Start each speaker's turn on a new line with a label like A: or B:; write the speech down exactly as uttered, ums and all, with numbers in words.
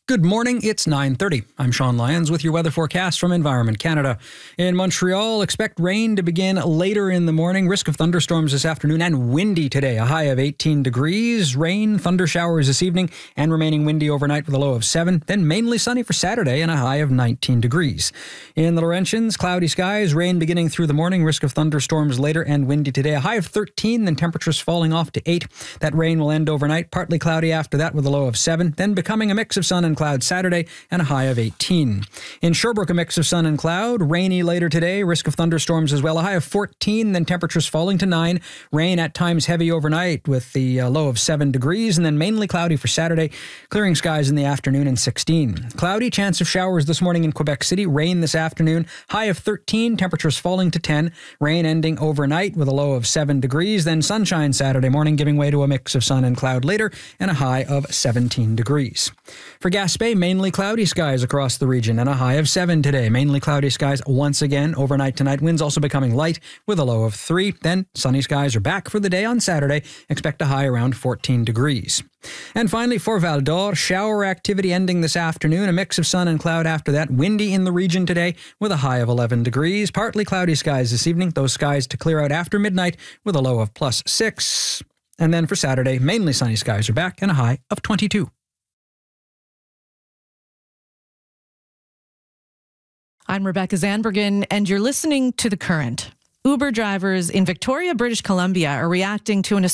A: Good morning, it's nine thirty. I'm Sean Lyons with your weather forecast from Environment Canada. In Montreal, expect rain to begin later in the morning. Risk of thunderstorms this afternoon and windy today. A high of eighteen degrees. Rain, thunder showers this evening and remaining windy overnight with a low of seven. Then mainly sunny for Saturday and a high of nineteen degrees. In the Laurentians, cloudy skies, rain beginning through the morning. Risk of thunderstorms later and windy today. A high of thirteen, then temperatures falling off to eight. That rain will end overnight. Partly cloudy after that with a low of seven. Then becoming a mix of sun and cloud Saturday and a high of eighteen. In Sherbrooke, a mix of sun and cloud. Rainy later today. Risk of thunderstorms as well. A high of fourteen, then temperatures falling to nine. Rain at times heavy overnight with the uh, low of seven degrees, and then mainly cloudy for Saturday. Clearing skies in the afternoon and sixteen. Cloudy, chance of showers this morning in Quebec City. Rain this afternoon. High of thirteen, temperatures falling to ten. Rain ending overnight with a low of seven degrees. Then sunshine Saturday morning, giving way to a mix of sun and cloud later and a high of seventeen degrees. For Gaspé, mainly cloudy skies across the region and a high of seven today. Mainly cloudy skies once again overnight tonight. Winds also becoming light with a low of three. Then sunny skies are back for the day on Saturday. Expect a high around fourteen degrees. And finally for Val d'Or, shower activity ending this afternoon. A mix of sun and cloud after that. Windy in the region today with a high of eleven degrees. Partly cloudy skies this evening. Those skies to clear out after midnight with a low of plus six. And then for Saturday, mainly sunny skies are back and a high of twenty-two.
B: I'm Rebecca Zandbergen, and you're listening to The Current. Uber drivers in Victoria, British Columbia are reacting to an